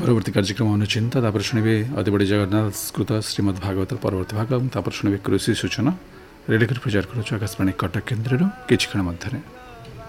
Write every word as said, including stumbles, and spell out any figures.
ପରବର୍ତ୍ତୀ କାର୍ଯ୍ୟକ୍ରମ ଅନୁଚିନ୍ତା ତାପରେ ଶୁଣିବେ ଅତିବଡ଼ି ଜଗନ୍ନାଥ ସ୍କୃତ ଶ୍ରୀମଦ୍ ଭାଗବତ ପରବର୍ତ୍ତୀ ଭାଗ ତାପରେ ଶୁଣିବେ କୃଷି ସୂଚନା ରେଡ଼ିଓରେ ପ୍ରଚାର କରୁଛୁ ଆକାଶବାଣୀ କଟକ କେନ୍ଦ୍ରରୁ କିଛି କ୍ଷଣ ମଧ୍ୟରେ।